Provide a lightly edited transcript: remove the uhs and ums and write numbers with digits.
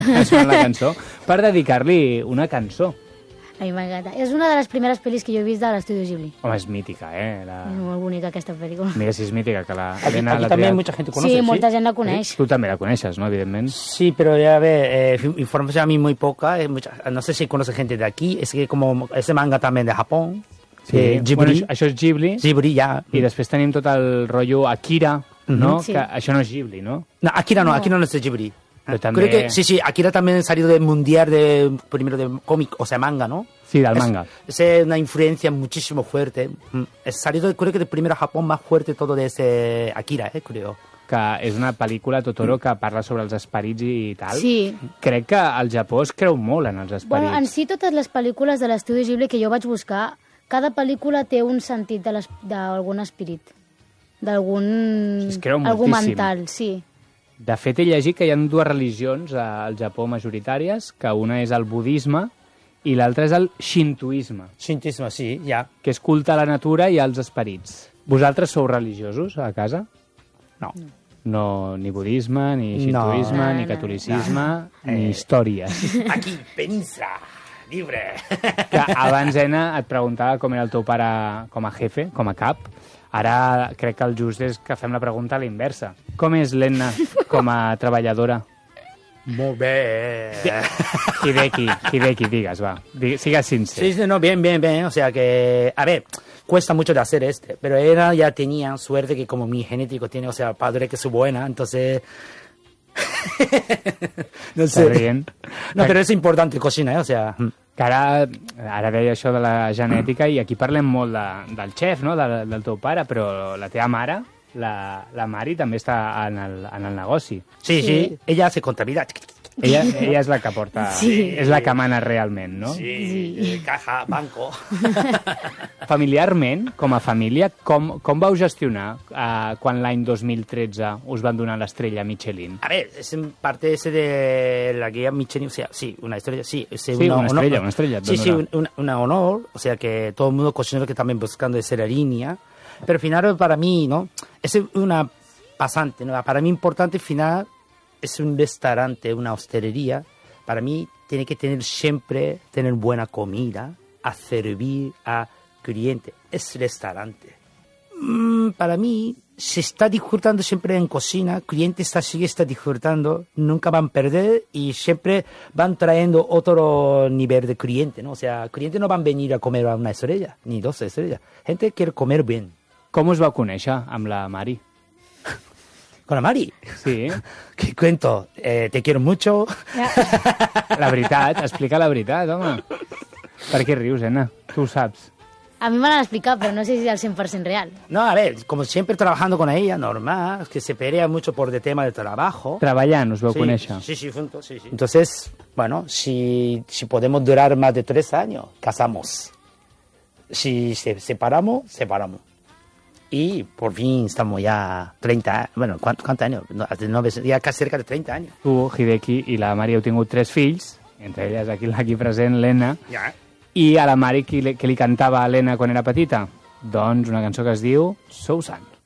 es fan la cançó, per dedicar-li una cançó. A mi m'encanta. És una de les primeres pel·lis que jo he vist de l'Estudio Ghibli. Home, és mítica, És molt bonica aquesta pel·lícula. Mira si és mítica, que la Aquí Elena l'ha también triat. mucha gente conoce. Sí, molta gent la coneix. Tu també la coneixes, no?, evidentment. Sí, pero ya ve, información a mí muy poca. No sé si conoce gente de aquí. Es que como ese manga también de Japón. Sí, Ghibli. bueno, això és Ghibli, Ghibli, ya. i després tenim tot el rotllo Akira, no? Sí. Que això no és Ghibli, no? No, Akira no es de Ghibli. Pero también... Creo que sí, Akira también salió del mundial primero de cómic, o sea, manga, ¿no? Sí, del manga. Es una influencia muchísimo fuerte. Es salido, creo que del primero Japón más fuerte todo de ese Akira, creo. Que és una pel·lícula, Totoro, que parla sobre els esperits i tal. Sí. Crec que al Japó es creu molt en els esperits. Bueno, en si totes les pel·lícules de l'Estudi Ghibli que jo vaig buscar, cada pel·lícula té un sentit d'algun espirit, d'algun Es creu algú moltíssim. mental, sí. De fet, he llegit que hi ha dues religions al Japó majoritàries, que una és el budisme i l'altra és el shintoisme, Shintoismo, sí, ya. que és culte a la natura i als esperits. Vosaltres sou religiosos a casa? No. No, ni budisme, ni shintoisme, No. ni No, no. catolicisme, ni històries. Aquí, península, libre. Que abans, Ena, et preguntava com era el teu pare com a jefe, com a cap. Ara crec que el just és que fem la pregunta a la inversa. Com és l'Enna com a treballadora? Muy bien. Hideki, digues, va. Sigues sincer. Sí, sí, no, bien. O sea que, a ver, cuesta mucho de hacer pero ella ya tenía suerte que como mi genético tiene, o sea, padre que es buena, entonces... no Està rient. No, pero es importante cocina, o sea... Que ara deia això de la genètica i aquí parlem molt del xef, no?, del teu pare, però la teva mare, la Mari, també està en el negoci. Sí, ella hace contabilidad. Ella és la que porta... Sí. És la que mana realment, no? Sí, caja, banco. Familiarment, com a família, com vau gestionar quan l'any 2013 us van donar l'estrella Michelin? A ver, es en parte ese de la guía Michelin, o sea, sí, una estrella, sí. Sí, una estrella. Sí, sí, una honor, o sea que todo el mundo cocinero que también buscando esa línea, pero al final para mí, ¿no? Es una pasante, ¿no? Para mí importante al final es un restaurante, una hostelería, para mí tiene que siempre tener buena comida, a servir a cliente, es restaurante. Para mí, se está disfrutando siempre en cocina, cliente sigue está disfrutando, nunca van a perder y siempre van trayendo otro nivel de cliente, ¿no? O sea, clientes no van a venir a comer a una estrella, ni 2 estrellas. Gente quiere comer bien. Com us vau conèixer amb la Mari? Con la Mari. Sí, ¿Qué cuento? Te quiero mucho. la veritat, explica la veritat, home. Per què rius, Ena? Tu ho saps. A mi me l'han explicat, però no sé si és al 100% real. No, a ver, como siempre trabajando con ella, normal, que se pelea mucho por el tema de trabajo. Treballant us vau conèixer. Sí, juntos, sí. Entonces, bueno, si podemos durar más de 3 años, casamos. Si separamos. Y por fin estamos ya 30, bueno, ¿cuántos años? No, ya casi cerca de 30 años. Tu, Hideki i la Mari heu tingut 3 fills, entre elles aquí present l'Enna, Ja. i a la Mari què li cantava a l'Enna quan era petita? Doncs una cançó que es diu Sou Sant.